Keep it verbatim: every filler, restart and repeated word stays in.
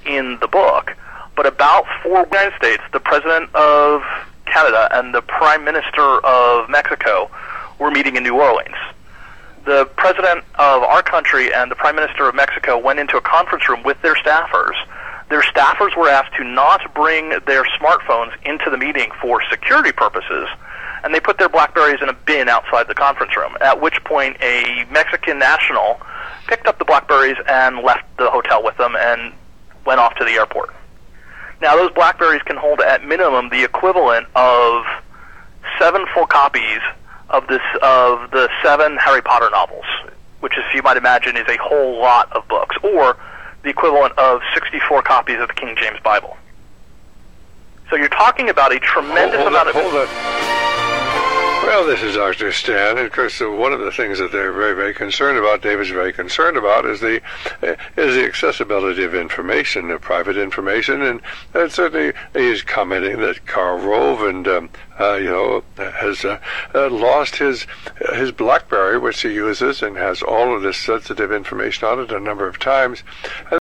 in the book, but about four United States, the President of Canada and the Prime Minister of Mexico were meeting in New Orleans. The President of our country and the Prime Minister of Mexico went into a conference room with their staffers. Their staffers were asked to not bring their smartphones into the meeting for security purposes, and they put their BlackBerries in a bin outside the conference room, at which point a Mexican national picked up the BlackBerries and left the hotel with them and went off to the airport. Now, those BlackBerries can hold at minimum the equivalent of seven full copies of this of the seven Harry Potter novels, which, as you might imagine, is a whole lot of books, or the equivalent of sixty-four copies of the King James Bible. So you're talking about a tremendous hold, hold amount it, of... Hold it. Well, this is Doctor Stan, and of course, uh, one of the things that they're very, very concerned about, David's very concerned about, is the uh, is the accessibility of information, of private information, and, and certainly he's commenting that Karl Rove and um, uh, you know has uh, uh, lost his uh, his BlackBerry, which he uses and has all of this sensitive information on it a number of times. And